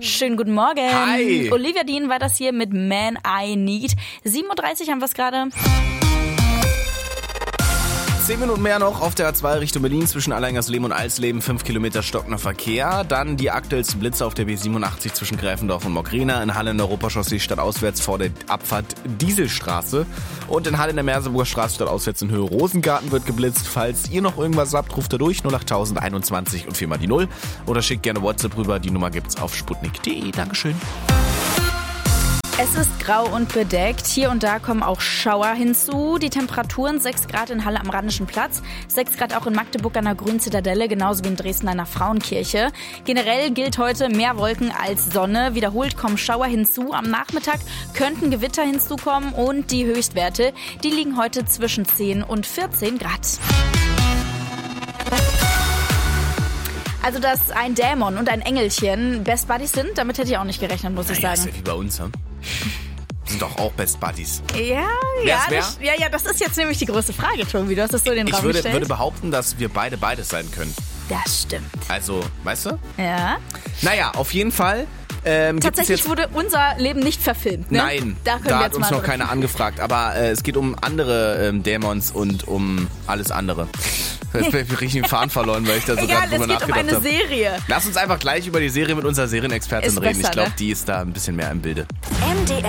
Schönen guten Morgen. Hi. Olivia Dean war das hier mit Man I Need. 7.30 Uhr haben wir es gerade. 10 Minuten mehr noch auf der A2 Richtung Berlin zwischen Alleingersleben und Alsleben, 5 Kilometer stockender Verkehr. Dann die aktuellsten Blitze auf der B87 zwischen Gräfendorf und Mockrena. In Halle in der Europachaussee stadtauswärts vor der Abfahrt Dieselstraße. Und in Halle in der Merseburger Straße stadtauswärts in Höhe Rosengarten wird geblitzt. Falls ihr noch irgendwas habt, ruft da durch 08021 und 4 mal die 0. Oder schickt gerne WhatsApp rüber. Die Nummer gibt's auf sputnik.de. Dankeschön. Es ist grau und bedeckt. Hier und da kommen auch Schauer hinzu. Die Temperaturen 6 Grad in Halle am Rheinischen Platz, 6 Grad auch in Magdeburg an der Grünen Zitadelle, genauso wie in Dresden an der Frauenkirche. Generell gilt heute mehr Wolken als Sonne. Wiederholt kommen Schauer hinzu. Am Nachmittag könnten Gewitter hinzukommen und die Höchstwerte, die liegen heute zwischen 10 und 14 Grad. Also, dass ein Dämon und ein Engelchen Best Buddies sind, damit hätte ich auch nicht gerechnet, muss ich sagen. Ist ja wie bei uns, hm? Sind doch auch Best Buddies. Ja, das ist jetzt nämlich die große Frage, Tobi. Du hast das so in den Raum gestellt. Ich würde behaupten, dass wir beide beides sein können. Das stimmt. Also, weißt du? Ja. Naja, auf jeden Fall. Tatsächlich wurde unser Leben nicht verfilmt, ne? Nein, da hat uns noch keiner angefragt. Aber es geht um andere Dämons und um alles andere. Jetzt bin ich richtig den Faden verloren, weil ich da so gerade drüber nachgedacht habe. Es geht um eine Serie. Lass uns einfach gleich über die Serie mit unserer Serienexpertin reden. Besser, Ich glaube, ne? die ist da ein bisschen mehr im Bilde.